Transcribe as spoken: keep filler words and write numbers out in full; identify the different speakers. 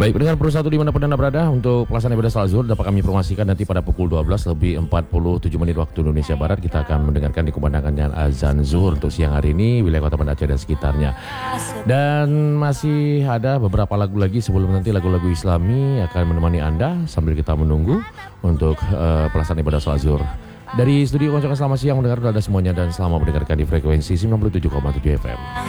Speaker 1: Baik, pendengar Pro satu dimanapun Anda berada, untuk pelaksanaan ibadah salat zuhur dapat kami informasikan nanti pada pukul dua belas lebih empat puluh tujuh menit waktu Indonesia Barat kita akan mendengarkan dikumandangkannya azan zuhur untuk siang hari ini wilayah Kota Banda Aceh dan sekitarnya. Dan masih ada beberapa lagu lagi sebelum nanti lagu-lagu Islami akan menemani Anda sambil kita menunggu untuk uh, pelaksanaan ibadah salat zuhur. Dari studio Koncokan selamat siang mendengar Anda semuanya dan selamat mendengarkan di frekuensi sembilan puluh tujuh koma tujuh F M.